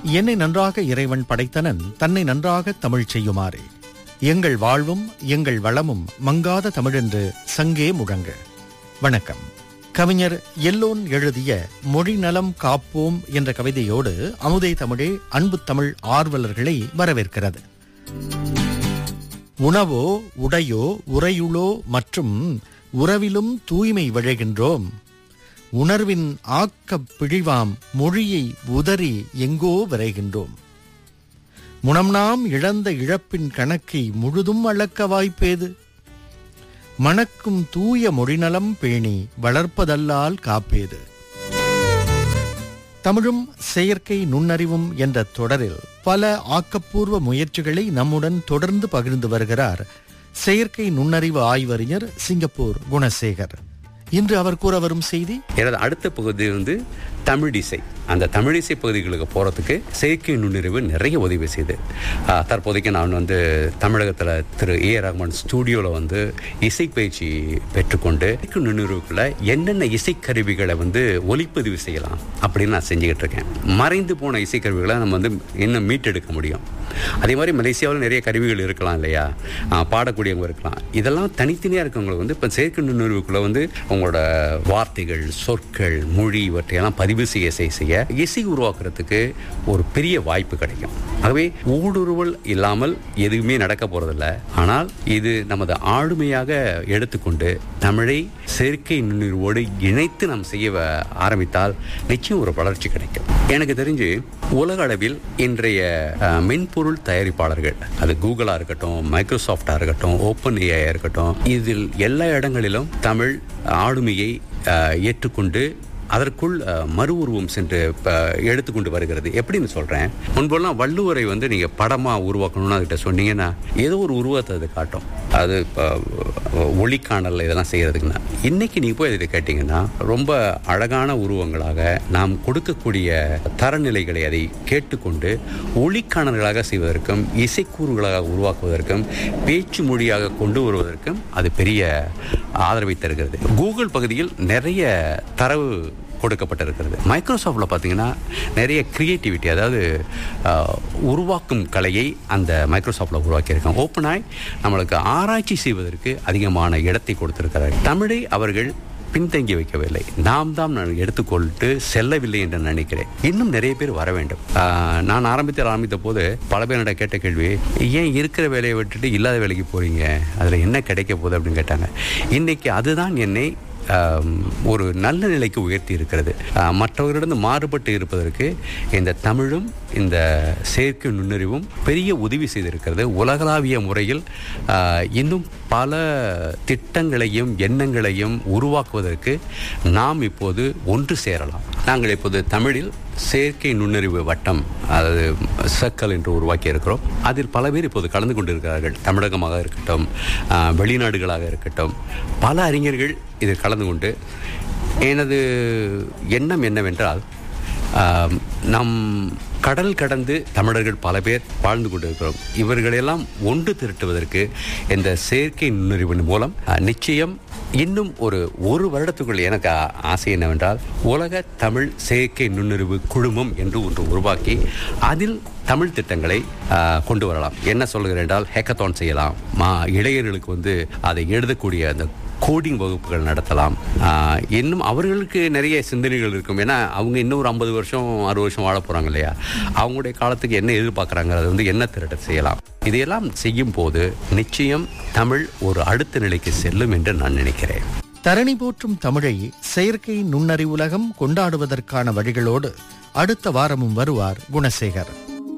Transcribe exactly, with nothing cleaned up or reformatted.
என்னை நன்றாக இறைவன் படைத்தனன், தன்னை நன்றாக தமிழ் செய்யுமாறு. எங்கள் வாழ்வும் எங்கள் வளமும் மங்காத தமிழென்று சங்கே முழங்க. வணக்கம். கவிஞர் எல்லோன் எழுதிய மொழி நலம் காப்போம் என்ற கவிதையோடு அமுதை தமிழே அன்பு தமிழ் ஆர்வலர்களை வரவேற்கிறது. உணவோ உடையோ உறையுளோ மற்றும் உறவிலும் தூய்மை விழைகின்றோம். உணர்வின் ஆக்கப் பிழிவாம் மொழியை உதறி எங்கோ விரைகின்றோம். முனம் நாம் இழந்த இழப்பின் கணக்கை முழுதும் அளக்க வாய்ப்பேது. மணக்கும் தூய மொழிநலம் பேணி வளர்ப்பதல்லால் காப்பேது. தமிழும் செயற்கை நுண்ணறிவும் என்ற தொடரில் பல ஆக்கப்பூர்வ முயற்சிகளை நம்முடன் தொடர்ந்து பகிர்ந்து வருகிறார் செயற்கை நுண்ணறிவு ஆய்வறிஞர் சிங்கப்பூர் குணசேகர். இன்று அவர் கூற வரும் செய்தி, எனது அடுத்த பகுதி வந்து தமிழிசை. அந்த தமிழிசை பகுதிகளுக்கு போகிறதுக்கு செயற்கை நுண்ணறிவு நிறைய உதவி செய்யுது. தற்போதைக்கு நான் வந்து தமிழகத்தில் திரு ஏ ரஹ்மான் ஸ்டூடியோவில் வந்து இசை பயிற்சி பெற்றுக்கொண்டு செயற்கை நுண்ணறிவுக்குள்ள என்னென்ன இசைக்கருவிகளை வந்து ஒலிப்பதிவு செய்யலாம் அப்படின்னு நான் செஞ்சுக்கிட்டு இருக்கேன். மறைந்து போன இசைக்கருவிகளை நம்ம வந்து இன்னும் மீட்டெடுக்க முடியும். அதே மாதிரி மலேசியாவில் நிறைய கருவிகள் இருக்கலாம் இல்லையா, பாடக்கூடியவங்க இருக்கலாம். இதெல்லாம் தனித்தனியாக இருக்கவங்களுக்கு வந்து இப்போ செயற்கை நுண்ணறிவுக்குள்ள வந்து உங்களோட வார்த்தைகள், சொற்கள், மொழி இவற்றையெல்லாம் பதிவு செய்ய செய்ய இசை உருவாக்குறதுக்கு ஒரு பெரிய வாய்ப்பு கிடைக்கும். ஆகவே ஊடுருவல் இல்லாமல் எதுவுமே நடக்க போறதில்லை. ஆனால் இது நமது ஆளுமையாக எடுத்துக்கொண்டு தமிழை செயற்கை நுண்ணறிவோடு இணைத்து நாம் செய்ய ஆரம்பித்தால் நிச்சயம் ஒரு வளர்ச்சி கிடைக்கும். எனக்கு தெரிஞ்சு உலக அளவில் இன்றைய மென்பொருள் தயாரிப்பாளர்கள், அது கூகுளா இருக்கட்டும், மைக்ரோசாஃப்டா இருக்கட்டும், ஓப்பன் ஏஐ இருக்கட்டும், இதில் எல்லா இடங்களிலும் தமிழ் ஆளுமையை ஏற்றுக்கொண்டு அதற்குள் மறு உருவம் சென்று எடுத்துக்கொண்டு வருகிறது. எப்படின்னு சொல்றேன், முன்பெல்லாம் வள்ளுவரை வந்து நீங்க படமா உருவாக்கணும்னு அதுகிட்ட சொன்னீங்கன்னா ஏதோ ஒரு உருவத்தை அது காட்டும். அது ஒளிக்காணல் இதெல்லாம் செய்யறதுக்குன்னா, இன்னைக்கு நீங்க போய் இதை கேட்டீங்கன்னா ரொம்ப அழகான உருவங்களாக நாம் கொடுக்கக்கூடிய தரநிலைகளை அதை கேட்டுக்கொண்டு ஒளிக்காணல்களாக செய்வதற்கும் இசைக்கூறுகளாக உருவாக்குவதற்கும் பேச்சு மொழியாக கொண்டு வருவதற்கும் அது பெரிய ஆதரவை தருகிறது. கூகுள் பகுதியில் நிறைய தரவு கொடுக்கப்பட்டிருக்கிறது. மைக்ரோசாஃப்ட்ல பார்த்தீங்கன்னா நிறைய கிரியேட்டிவிட்டி, அதாவது உருவாக்கும் கலையை அந்த மைக்ரோசாஃப்ட்ல உருவாக்கியிருக்காங்க. ஓப்பனாய் நம்மளுக்கு ஆராய்ச்சி செய்வதற்கு அதிகமான இடத்தை கொடுத்திருக்கிறார்கள். தமிழை அவர்கள் பின்தங்கி வைக்கவில்லை, நாம் தான் எடுத்துக்கொண்டு செல்லவில்லை என்று நினைக்கிறேன். இன்னும் நிறைய பேர் வர வேண்டும். நான் ஆரம்பித்த ஆரம்பித்த போது பல பேரிட கேட்ட கேள்வி, ஏன் இருக்கிற வேலையை விட்டுட்டு இல்லாத வேலைக்கு போறீங்க, அதுல என்ன கிடைக்க போகுது அப்படின்னு கேட்டாங்க. இன்னைக்கு அதுதான் என்னை ஒரு நல்ல நிலைக்கு உயர்த்தி இருக்கிறது. மற்றவர்களிடம் மாறுபட்டு இருப்பதற்கு இந்த தமிழும் இந்த செயற்கை நுண்ணறிவும் பெரிய உதவி செய்திருக்கிறது. உலகளாவிய முறையில் இன்னும் பல திட்டங்களையும் எண்ணங்களையும் உருவாக்குவதற்கு நாம் இப்போது ஒன்று சேரலாம். நாங்கள் இப்போது தமிழில் செயற்கை நுண்ணறிவு வட்டம், அதாவது சர்க்கிள் என்று உருவாக்கி இருக்கிறோம். அதில் பல பேர் இப்போது கலந்து கொண்டிருக்கிறார்கள். தமிழகமாக இருக்கட்டும், வெளிநாடுகளாக இருக்கட்டும், பல அறிஞர்கள் இதில் கலந்து கொண்டு, எனது எண்ணம் என்னவென்றால், நம் கடல் கடந்து தமிழர்கள் பல பேர் வாழ்ந்து கொண்டிருக்கிறோம். இவர்களெல்லாம் ஒன்று திரட்டுவதற்கு இந்த செயற்கை நுண்ணறிவின் மூலம் நிச்சயம் இன்னும் ஒரு ஒரு வருடத்துக்குள் எனக்கு ஆசை என்னவென்றால், உலக தமிழ் செயற்கை நுண்ணறிவு குழுமம் என்று ஒன்று உருவாக்கி அதில் தமிழ் திட்டங்களை கொண்டு வரலாம். என்ன சொல்கிறேன் என்றால், ஹேக்கத்தான் செய்யலாம். மா இளைஞர்களுக்கு வந்து அதை எழுதக்கூடிய அந்த கோடிங் வகுப்புகள் நடத்தலாம். இன்னும் அவர்களுக்கு நிறைய சிந்தனைகள் இருக்கும். ஏன்னா அவங்க இன்னும் ஒரு ஐம்பது வருஷம் அறுபது வருஷம் வாழ போறாங்க இல்லையா, அவங்களுடைய காலத்துக்கு என்ன எதிர்பார்க்குறாங்க, அதை வந்து என்ன திரட்ட செய்யலாம். இதையெல்லாம் செய்யும் போது நிச்சயம் தமிழ் ஒரு அடுத்த நிலைக்கு செல்லும் என்று நான் நினைக்கிறேன். தரணி போற்றும் தமிழை செயற்கை நுண்ணறிவுலகம் கொண்டாடுவதற்கான வழிகளோடு அடுத்த வாரமும் வருவார் குணசேகர்.